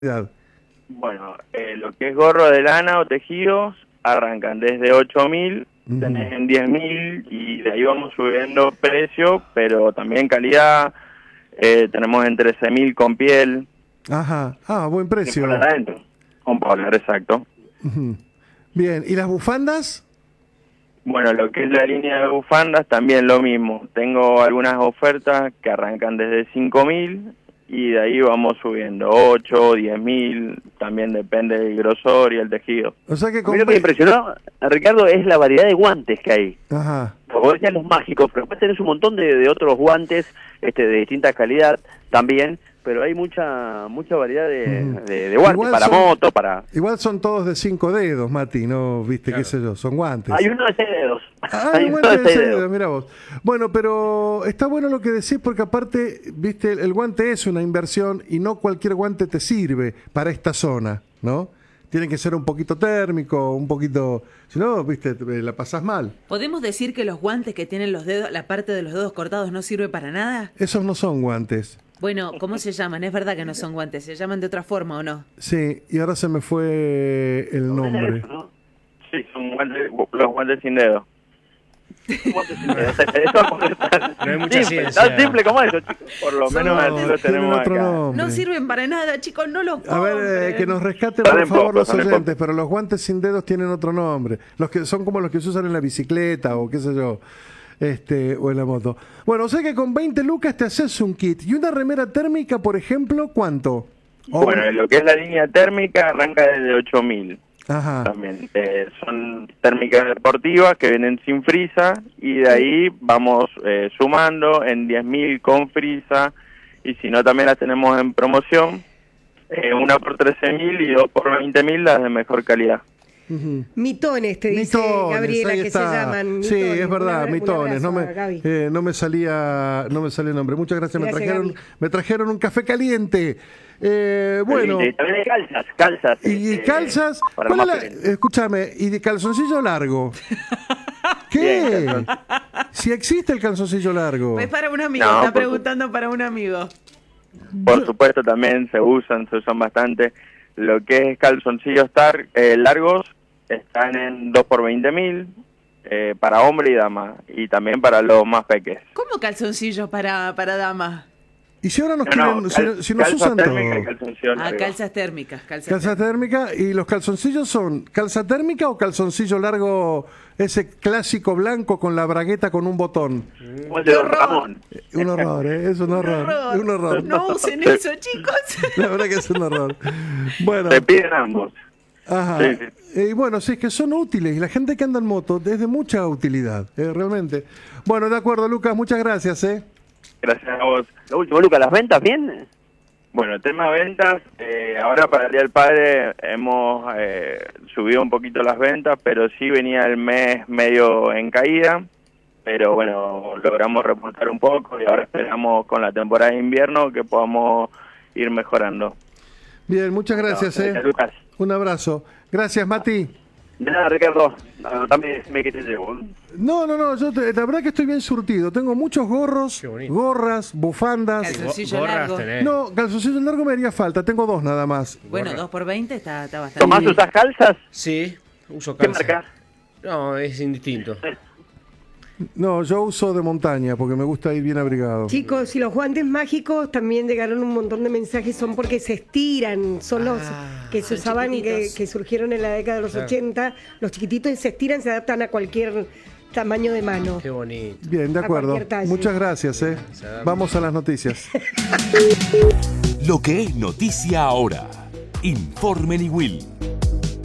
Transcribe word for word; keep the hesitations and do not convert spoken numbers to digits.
Bueno, eh, lo que es gorro de lana o tejidos arrancan desde ocho mil, uh-huh. tenés en diez mil y de ahí vamos subiendo precio, pero también calidad. Eh, tenemos en trece mil con piel. Ajá, ah, buen precio. Con polar adentro. Con polar, exacto. Uh-huh. Bien, ¿y las bufandas? Bueno, lo que es la línea de bufandas también lo mismo. Tengo algunas ofertas que arrancan desde cinco mil y de ahí vamos subiendo ocho, diez mil, también depende del grosor y el tejido. O sea que con... Lo que me impresionó, Ricardo, es la variedad de guantes que hay. Ajá. Vos decías los mágicos, pero después tenés un montón de, de otros guantes este, de distinta calidad también, pero hay mucha mucha variedad de, uh-huh. de, de guantes igual para son, moto, para... Igual son todos de cinco dedos, Mati, ¿no? Viste, claro. Qué sé yo, son guantes. Hay uno de seis dedos. Ah, hay uno de seis dedos, dedos, mira vos. Bueno, pero está bueno lo que decís porque aparte, viste, el guante es una inversión y no cualquier guante te sirve para esta zona, ¿no? Tiene que ser un poquito térmico, un poquito... Si no, viste, la pasás mal. ¿Podemos decir que los guantes que tienen los dedos, la parte de los dedos cortados no sirve para nada? Esos no son guantes. Bueno, ¿cómo se llaman? Es verdad que no son guantes, ¿se llaman de otra forma o no? Sí, y ahora se me fue el nombre. Sí, son guantes, los guantes sin dedo. No hay mucha ciencia. Tan simple como eso, chicos. Por lo menos así lo tenemos acá. Nombre. No sirven para nada, chicos, no los compren. A ver, eh, que nos rescaten por favor los oyentes, pero los guantes sin dedos tienen otro nombre. Los que son como los que se usan en la bicicleta o qué sé yo. Este, o en la moto. Bueno, o sea que con veinte lucas te haces un kit. ¿Y una remera térmica, por ejemplo, cuánto? O... Bueno, lo que es la línea térmica arranca desde ocho mil. Ajá. También eh, son térmicas deportivas que vienen sin frisa y de ahí vamos eh, sumando en diez mil con frisa y si no también las tenemos en promoción, eh, una por trece mil y dos por veinte mil las de mejor calidad. Uh-huh. Mitones, te dice mitones, Gabriela, que está. se llaman mitones. Sí, es verdad, una, mitones. un no, me, eh, no me salía no me salía el nombre. Muchas gracias, gracias me trajeron Gaby. me trajeron un café caliente. Eh, bueno. Y también hay calzas, calzas. Y este, calzas. ¿Cuál es la, escúchame, y de calzoncillo largo. ¿Qué? Bien, si existe el calzoncillo largo. Es para un amigo, no, está preguntando su... para un amigo. Por supuesto también se usan, se usan bastante. Lo que es calzoncillos tar, eh, largos están en dos por veinte mil eh, para hombre y dama y también para los más pequeños. ¿Cómo calzoncillos para, para dama? ¿Y si ahora nos no, quieren, no, cal, si, si nos usan todo? Ah, calzas térmicas. Calzas calza térmica. térmica. ¿Y los calzoncillos son calza térmica o calzoncillo largo, ese clásico blanco con la bragueta con un botón? Mm. Un de Don Ramón. Un horror, ¿eh? Es un horror. Un horror. Un horror. No usen eso, chicos. La verdad que es un horror. Bueno. Te piden ambos. Ajá. Sí, sí. Y bueno, sí, es que son útiles. Y la gente que anda en moto es de mucha utilidad, eh, realmente. Bueno, de acuerdo, Lucas. Muchas gracias, ¿eh? Gracias a vos. Lo último, Lucas, ¿las ventas bien? Bueno, el tema de ventas, eh, ahora para el Día del Padre hemos eh, subido un poquito las ventas, pero sí venía el mes medio en caída, pero bueno, logramos repuntar un poco y ahora esperamos con la temporada de invierno que podamos ir mejorando. Bien, muchas gracias. No, eh. gracias, Lucas. Un abrazo. Gracias, Mati. De nada, Ricardo. No, también me que te llevo. No, no, no. Yo te, la verdad que estoy bien surtido. Tengo muchos gorros, gorras, bufandas. Calzoncillo Gorras largo. tenés. No, calzoncillo largo me haría falta. Tengo dos nada más. Bueno, Gorra. dos por veinte está, está bastante ¿Tomás bien. usas calzas? Sí, uso ¿Qué calza. marca? No, es indistinto. No, yo uso de montaña porque me gusta ir bien abrigado. Chicos, y los guantes mágicos también llegaron un montón de mensajes, son porque se estiran, son los Ah, que se usaban y que, que surgieron en la década de los Claro. ochenta. Los chiquititos se estiran, se adaptan a cualquier tamaño de mano. Qué bonito. Bien, de A acuerdo. cualquier talle. Muchas gracias, ¿eh? Vamos a las noticias. Lo que es noticia ahora. Informe Niwil.